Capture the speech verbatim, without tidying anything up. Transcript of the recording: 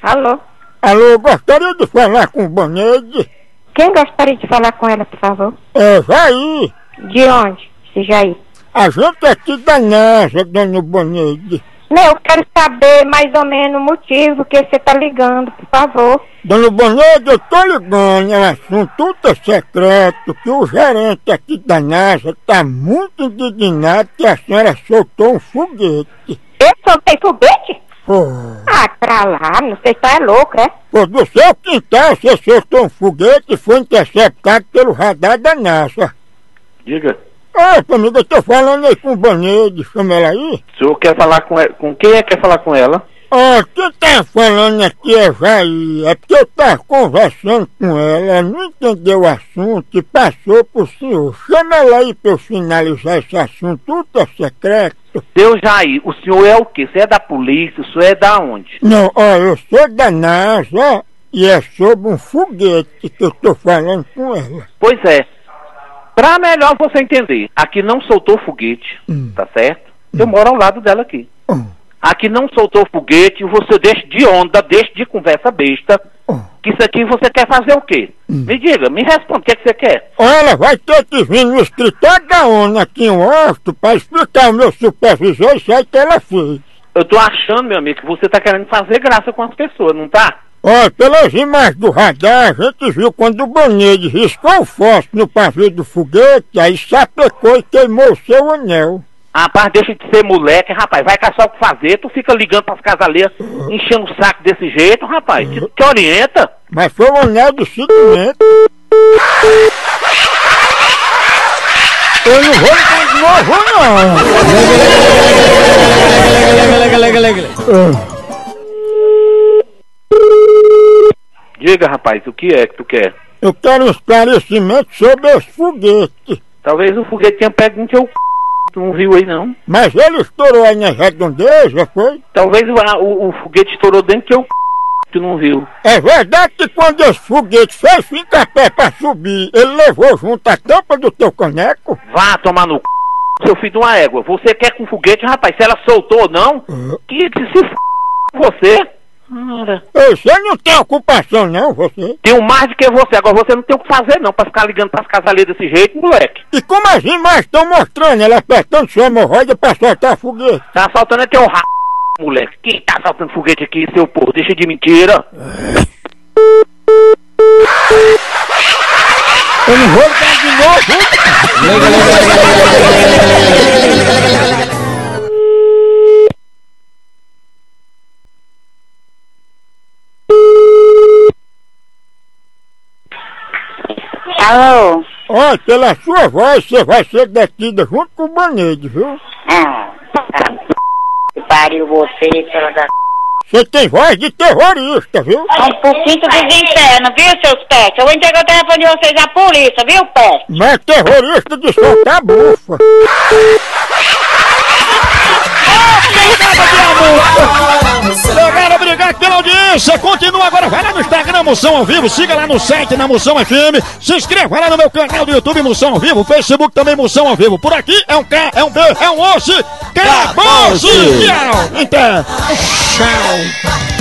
Alô? Alô, gostaria de falar com o Boneide. Quem gostaria de falar com ela, por favor? É, Jair. De onde, esse Jair? A gente é aqui da NASA, dona Boneide. Não, eu quero saber mais ou menos o motivo que você tá ligando, por favor. Dona Boneide, eu tô ligando, é um assunto ultra secreto, que o gerente aqui da NASA tá muito indignado que a senhora soltou um foguete. Eu soltei foguete? Pô. Ah, pra lá, não sei se tá é louco, é? Pô, do seu quintal você soltou um foguete e foi interceptado pelo radar da NASA. Diga. Ô, amiga, eu tô falando aí com o Boneide, chama ela aí. O senhor quer falar com ela? Com quem é que quer falar com ela? Ó, quem tá falando aqui é Jair, é porque eu tava conversando com ela, ela não entendeu o assunto e passou pro senhor. Chama ela aí pra eu finalizar esse assunto ultra secreto. Seu Jair, o senhor é o quê? Você é da polícia? O senhor é da onde? Não, ó, eu sou da NASA e é sobre um foguete que eu tô falando com ela. Pois é. Pra melhor você entender, aqui não soltou foguete, Hum. tá certo? Eu moro ao lado dela aqui. Hum. Aqui não soltou foguete, você deixa de onda, deixa de conversa besta. Hum. Que isso aqui você quer fazer o quê? Hum. Me diga, me responda, o que é que você quer? Ó, ela vai ter que vir no escritório da ONU aqui em Washington pra explicar ao meu supervisor isso aí que ela fez. Eu tô achando, meu amigo, que você tá querendo fazer graça com as pessoas, não tá? Ó, pelas imagens do radar, a gente viu quando o Boneide riscou o fósforo no pavio do foguete, aí sapecou e queimou o seu anel. Rapaz, deixa de ser moleque, rapaz, vai caçar o que fazer, tu fica ligando pras casas alheias, enchendo o saco desse jeito, rapaz, te, te orienta. Mas foi o anel do seguimento. Eu não vou ligar de novo, não. Diga, rapaz, o que é que tu quer? Eu quero um esclarecimento sobre esse foguete. Talvez o foguete tenha pego no teu c... Tu não viu aí, não? Mas ele estourou aí na redondeza, foi? Talvez o, o, o foguete estourou dentro do teu c... Tu não viu. É verdade que quando esse foguete fez fincapé pra subir, ele levou junto a tampa do teu caneco? Vá tomar no c... seu filho de uma égua. Você quer com foguete, rapaz? Se ela soltou ou não, Uhum. que, que se f... você... Cara. Você não tem ocupação não, você? Tenho mais do que você, agora você não tem o que fazer não, pra ficar ligando pras casas alheias desse jeito, moleque. E como as imagens estão mostrando ela apertando sua hemorroida pra soltar foguete? Tá assaltando é teu r... moleque. Quem tá assaltando foguete aqui, seu porra? Deixa de mentira. Eu não vou ligar de novo. Alô? Olha, pela sua voz você vai ser detida junto com o Boneide, viu? Ah, que pariu você, filha da... Você tem voz de terrorista, viu? Um pouquinho dos infernos, viu, seus pets? Eu vou entregar o telefone de vocês à polícia, viu, pet? Mas terrorista de soltar bufa. Galera, obrigado pela audiência. Continua agora, vai lá no Instagram Moção ao Vivo, siga lá no site na Moção F M, se inscreva lá no meu canal do YouTube Moção ao Vivo, Facebook também Moção ao Vivo. Por aqui é um K, é um B, é um osso, acabou-se! Tchau! Então, tchau!